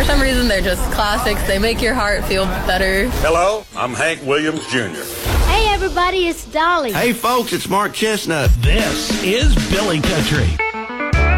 For some reason, they're just classics. They make your heart feel better. Hello, I'm Hank Williams Jr. Hey, everybody, it's Dolly. Hey, folks, it's Mark Chestnut. This is Billy Country.